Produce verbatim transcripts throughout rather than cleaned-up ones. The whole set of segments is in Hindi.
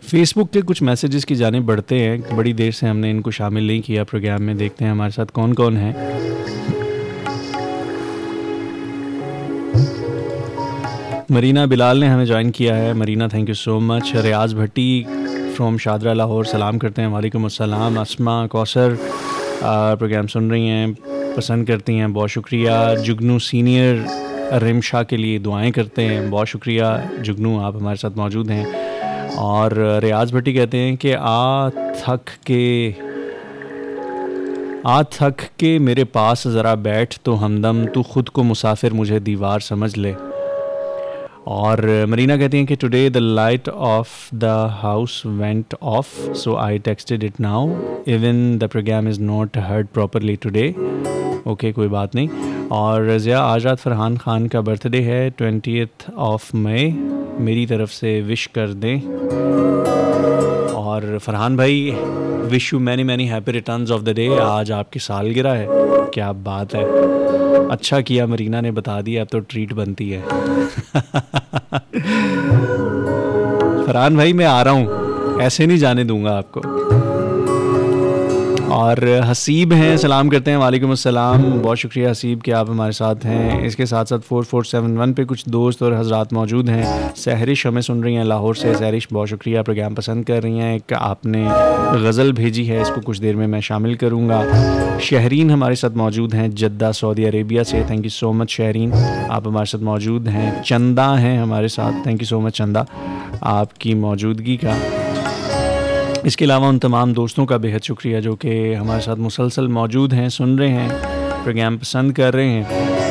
फेसबुक के कुछ मैसेजेस की जानिब बढ़ते हैं। बड़ी देर से हमने इनको शामिल नहीं किया प्रोग्राम में, देखते हैं हमारे साथ कौन कौन है। मरीना बिलाल ने हमें ज्वाइन किया है। Marina, thank you so much. Riyaz Bhatti from Shahdara Lahore सलाम करते हैं। वालेकुम अस्सलाम। अस्मा कौसर प्रोग्राम सुन रही हैं, पसंद करती हैं, बहुत शुक्रिया। जुगनू सीनियर रिमशा के लिए दुआएं करते हैं, बहुत शुक्रिया जुगनू, आप हमारे साथ मौजूद हैं। और रियाज भट्टी कहते हैं कि आ थक के आ थक के मेरे पास ज़रा बैठ तो हमदम, तू ख़ुद को मुसाफिर मुझे दीवार समझ ले। और मरीना कहती हैं कि today the light of the house went of, so I texted it now, even the programme is not heard properly today. Okay, कोई बात नहीं। और ज़िया आज रात फरहान ख़ान का बर्थडे है, ट्वेंटियथ ऑफ मई, मेरी तरफ से विश कर दें। और फरहान भाई, wish you many many happy returns of the day. आज आपकी सालगिरह है, क्या बात है। अच्छा किया मरीना ने बता दिया, अब तो ट्रीट बनती है। फरहान भाई, मैं आ रहा हूँ, ऐसे नहीं जाने दूंगा आपको। और हसीब हैं, सलाम करते हैं। वालेकुम अस्सलाम, बहुत शुक्रिया हसीब कि आप हमारे साथ हैं। इसके साथ साथ फोर फोर सेवन वन पे कुछ दोस्त और हजरात मौजूद हैं। सहरिश हमें सुन रही हैं लाहौर से। सहरिश, बहुत शुक्रिया, प्रोग्राम पसंद कर रही हैं। एक आपने गज़ल भेजी है, इसको कुछ देर में मैं शामिल करूँगा। शहरीन हमारे साथ मौजूद हैं जद्दा सऊदी अरेबिया से, thank you so much Shahreen, आप हमारे साथ मौजूद हैं। चंदा हैं हमारे साथ, थैंक यू सो मच चंदा आपकी मौजूदगी का। इसके अलावा उन तमाम दोस्तों का बेहद शुक्रिया जो कि हमारे साथ मुसलसल मौजूद हैं, सुन रहे हैं, प्रोग्राम पसंद कर रहे हैं।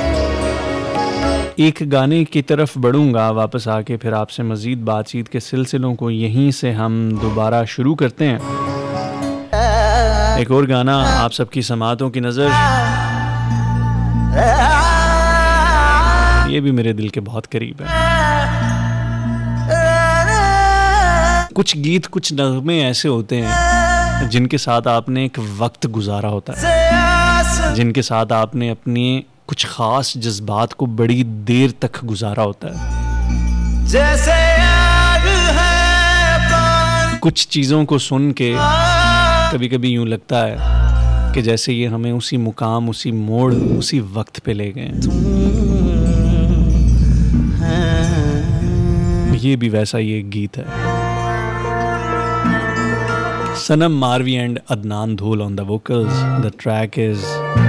एक गाने की तरफ बढ़ूँगा वापस आके, फिर आपसे मज़ीद बातचीत के सिलसिलों को यहीं से हम दोबारा शुरू करते हैं। एक और गाना आप सबकी समातों की नज़र, ये भी मेरे दिल के बहुत करीब है। कुछ गीत, कुछ नगमे ऐसे होते हैं जिनके साथ आपने एक वक्त गुजारा होता है, जिनके साथ आपने अपने कुछ ख़ास जज्बात को बड़ी देर तक गुजारा होता है। जैसे आग है, कुछ चीज़ों को सुन के कभी कभी यूँ लगता है कि जैसे ये हमें उसी मुकाम, उसी मोड़, उसी वक्त पे ले गए। ये भी वैसा ही एक गीत है। सनम मारवी एंड अदनान धूल on the vocals. The track is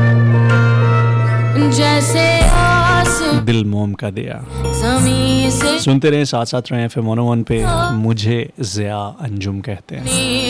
जैसे दिल मोम का दिया। सुनते रहे, साथ साथ रहे। एफ एम वन ओ वन पे मुझे ज़िया अंजुम कहते हैं।